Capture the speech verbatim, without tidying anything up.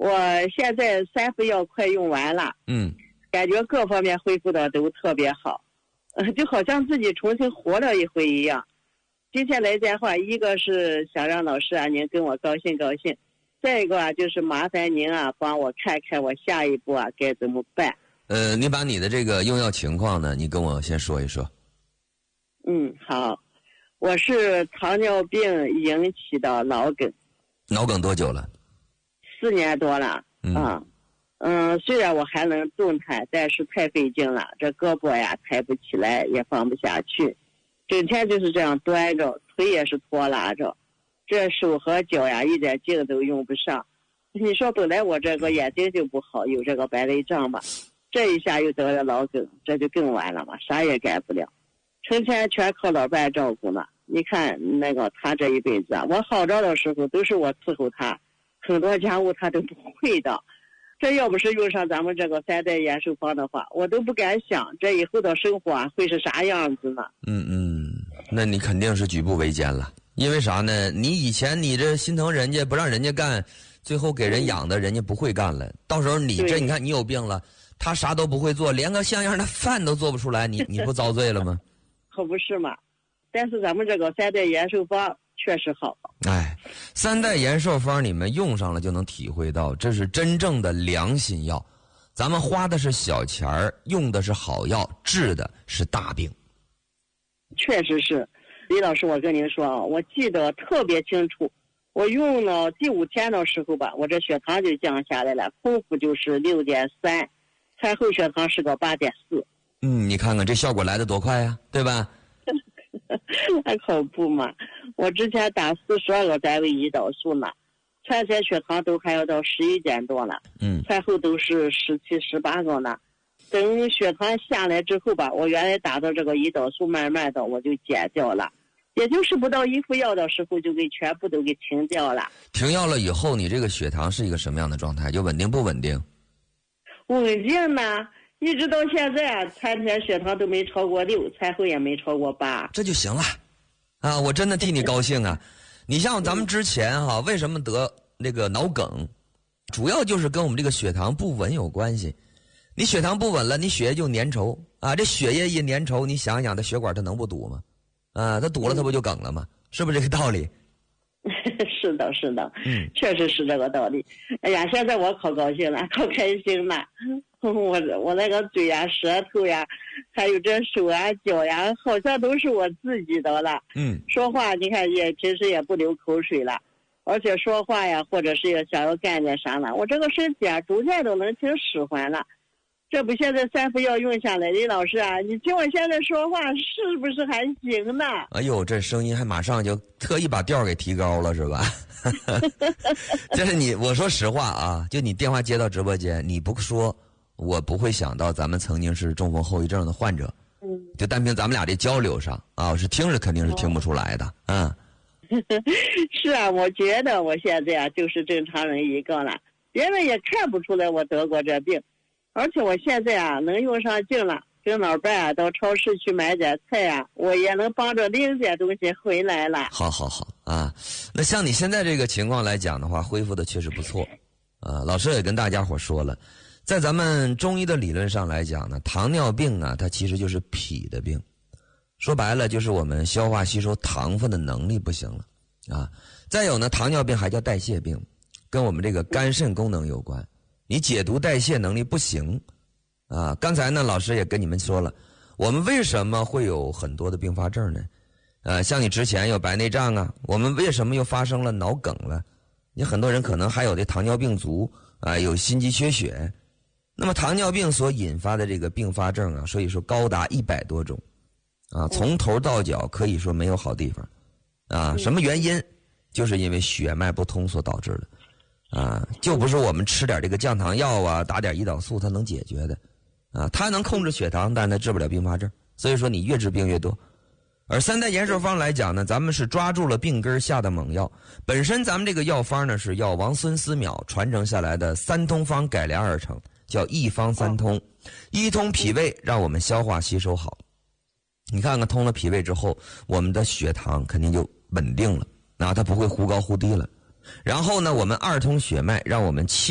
我现在三副药快用完了， 嗯， 感觉各方面恢复的都特别好，呃，就好像自己重新活了一回一样。今天来电话，一个是想让老师啊您跟我高兴高兴，再一个啊就是麻烦您啊帮我看看我下一步啊该怎么办。 呃，你把你的这个用药情况呢，你跟我先说一说。 嗯，好，我是糖尿病引起的脑梗。 脑梗多久了？ 四年多了。 嗯啊，嗯，虽然我还能动弹，但是太费劲了，这胳膊呀抬不起来，也放不下去，整天就是这样端着，腿也是拖拉着，这手和脚呀一点劲都用不上。你说本来我这个眼睛就不好，有这个白内障吧，这一下又得了脑梗，这就更完了嘛，啥也干不了，成天全靠老伴照顾了。你看那个他这一辈子啊，我好着的时候都是我伺候他，很多家务他都不会的。这要不是用上咱们这个三代延寿方的话，我都不敢想这以后的生活啊会是啥样子呢。 嗯嗯，那你肯定是举步维艰了。因为啥呢？你以前你这心疼人家不让人家干，最后给人养的人家不会干了，到时候你这你看你有病了，他啥都不会做，连个像样的饭都做不出来，你你不遭罪了吗？ 可不是嘛。但是咱们这个三代延寿方确实好。 哎，三代延寿方你们用上了就能体会到，这是真正的良心药。咱们花的是小钱儿，用的是好药，治的是大病。 确实是，李老师，我跟您说啊，我记得特别清楚，我用了第五天的时候吧，我这血糖就降下来了，空腹就是六点三，餐后血糖是个八点四。 嗯，你看看这效果来得多快呀，对吧？ 还可不嘛！我之前打四十二个单位胰岛素呢，餐前血糖都还要到十一点多了， 嗯， 餐后都是十七、十八个呢。等血糖下来之后吧，我原来打的这个胰岛素慢慢的我就减掉了，也就是不到一副药的时候就给全部都给停掉了。 停药了以后，你这个血糖是一个什么样的状态？就稳定不稳定？ 稳定呢。一直到现在啊，餐前血糖都没超过六，餐后也没超过八， 这就行了，啊！我真的替你高兴啊！你像咱们之前哈、啊，为什么得那个脑梗，主要就是跟我们这个血糖不稳有关系。你血糖不稳了，你血液就粘稠啊，这血液一粘稠，你想想，它血管它能不堵吗？啊，它堵了，它不就梗了吗？是不是这个道理？ 是的，是的， 嗯， 确实是这个道理。哎呀，现在我可高兴了，可开心了。我我那个嘴呀、舌头呀，还有这手啊、脚呀，好像都是我自己的了。 嗯， 说话你看也平时也不流口水了，而且说话呀，或者是想要干点啥了，我这个身体啊，逐渐都能挺使唤了。这不现在三副药用下来，李老师啊，你听我现在说话是不是还行呢？ 哎呦，这声音还马上就特意把调给提高了，是吧？这是你，我说实话啊，就你电话接到直播间，你不说，我不会想到咱们曾经是中风后遗症的患者。 嗯， 就单凭咱们俩这交流上啊，我是听是肯定是听不出来的。嗯， 是啊，我觉得我现在啊就是正常人一个了，别人也看不出来我得过这病。而且我现在啊能用上劲了，跟老伴啊到超市去买点菜啊，我也能帮着拎点东西回来了。 好好好啊，那像你现在这个情况来讲的话，恢复的确实不错。啊，老师也跟大家伙说了，在咱们中医的理论上来讲呢，糖尿病啊，它其实就是脾的病，说白了就是我们消化吸收糖分的能力不行了啊。再有呢，糖尿病还叫代谢病，跟我们这个肝肾功能有关。你解毒代谢能力不行啊！刚才呢，老师也跟你们说了，我们为什么会有很多的并发症呢？呃，像你之前有白内障啊，我们为什么又发生了脑梗了？你很多人可能还有这糖尿病足啊，有心肌缺血。那么糖尿病所引发的这个并发症啊，所以说高达一百多种啊，从头到脚可以说没有好地方啊。什么原因？就是因为血脉不通所导致的。啊，就不是我们吃点这个降糖药啊，打点胰岛素它能解决的，啊，它能控制血糖，但是它治不了并发症。所以说你越治病越多。而三代延寿方来讲呢，咱们是抓住了病根下的猛药。本身咱们这个药方呢是药王孙思邈传承下来的三通方改良而成，叫一方三通，一通脾胃，让我们消化吸收好。你看看通了脾胃之后，我们的血糖肯定就稳定了，啊，它不会忽高忽低了。然后呢，我们二通血脉，让我们气